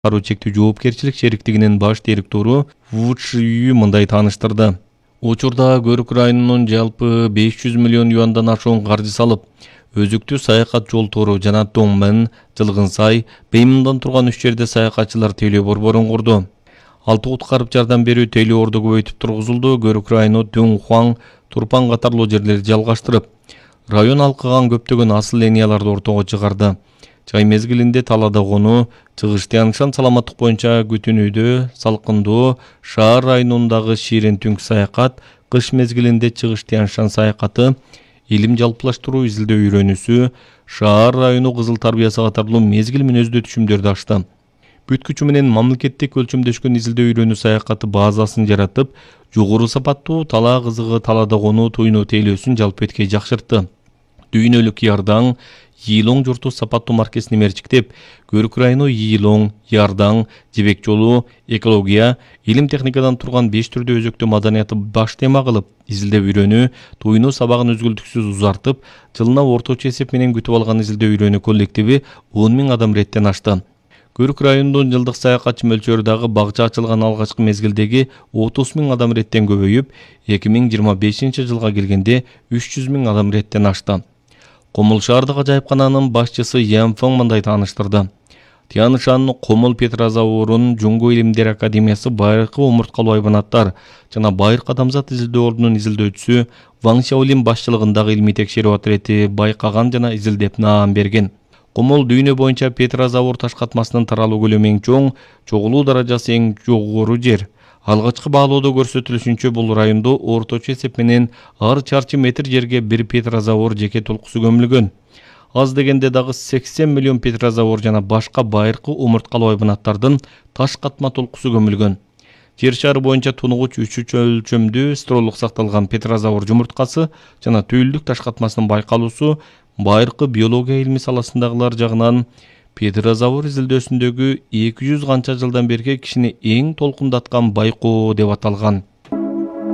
Кару чектүү жоопкерчилик шериктигинин баш директору Ву Чжию мындай тааныштырды. Учурда Көрүк районунун жалпы 500 миллион юандан ашуун каржы салып, өзүктүү саякат жолтору жана Доңмен, Жылгынсай, Бейминдон турган 3 жерде саякатчылар тейлөө борборун курду. 6 куткарып жардам берүү тейлөө орду көбөйтүп тургузулду. Көрүк району Дюңхуаң, Турпан катарлуу жерлерди жалгаштырып, район алкыган көптөгөн асыл линияларды ортого чыгарды. Чай мезгилинде талада конуу, чыгыш Тянь-Шань саламаттык боюнча күтүнүүдө, салкындоо, шаар районундагы ширин түнк саякат, кыш мезгилинде чыгыш Тянь-Шань саякаты, илим жалпылаштыруу изилдөө үйрөнүүсү, шаар району кызыл тарбиясы катарлуу мезгил мүнөздүү түшүмдөрдү ачты. Бүт күчү менен мамлекеттик өлчөмдөшкөн изилдөө үйрөнүү саякаты базасын жаратып, жогору сапаттуу тала кызыгы талада конуу туйноо тейлөөсүн жалпы эткей жакшыртты. Дүйнөлүк Ярдаң, Йилоң журту сапаттуу маркесин мерчиктеп, Көрүк району Йилоң, Ярдаң, Жибек жолу, экология, илим техникадан турган 5 түрдүү өзөктүү маданияты баш тема кылып, изилдөө үйрөнүү, туйноо сабагын үзгүлтүксүз узартып, жылына орточо эсеп менен күтүп алган изилдөө үйрөнүү коллективи 10 000 адам реттен ашты. Көрүк районунун жылдык саякатчы мөлчөрү дагы багча ачылган алгачкы мезгилдеги 30 000 адам реттен көбөйүп, 2025 жылга келгенде 300 000 адам реттен ашты. Комул шаардык ажайыпкананын башчысы Ян Фeng мындай тааныштырды. Тянь-Шань Комул Петрозаводунун Жуңго илимдер академиясы байыркы омурткалуу айбанаттар жана байыркы адамзат изилдөө ордунун изилдөөчүсү Ваң Шаолин башчылыгындагы илимий текшерүү отряды байкаган жана изилдеп наам берген. Комул дүйнө боюнча Петрозавод таш катмасынын таралуу көлөмү эң чоң, чогулуу даражасы эң жогору жер. Алгачкы баалоодо көрсөтүлүшүнчө бул райондо орточо эсеп менен ар чарчы метр жерге бир Петрозавод жеке толкусу көмүлгөн. Аз дегенде дагы 80 миллион Петрозавод жана башка байыркы омурткалуу айбанаттардын таш катма толкусу көмүлгөн. Жер шары боюнча тунугуч 3 өлчөмдүү стролук сакталган Петрозавод жумурткасы жана түйүлдүк таш катмасынын байкалуусу байыркы биология илми саласындагылар жагынан Петрозавод изилдөөсүндөгү 200 канча жылдан берки кишини эң толкундаткан байкоо деп аталган.